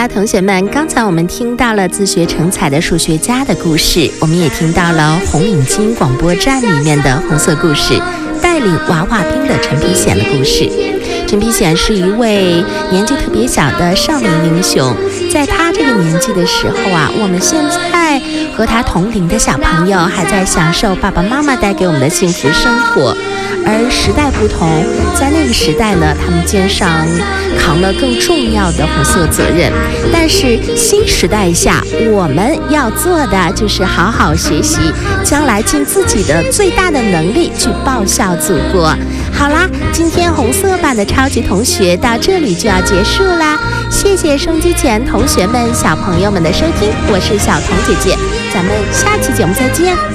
啦，同学们，刚才我们听到了自学成才的数学家的故事，我们也听到了红领巾广播站里面的红色故事，带领娃娃兵的陈皮显的故事。陈皮显是一位年纪特别小的少年英雄，在他这个年纪的时候啊，我们现在和他同龄的小朋友还在享受爸爸妈妈带给我们的幸福生活。而时代不同，在那个时代呢，他们肩上扛了更重要的红色责任。但是新时代下，我们要做的就是好好学习，将来尽自己的最大的能力去报效祖国。好啦，今天红色版的超级同学到这里就要结束啦，谢谢收音机前同学们、小朋友们的收听，我是小彤姐姐，咱们下期节目再见。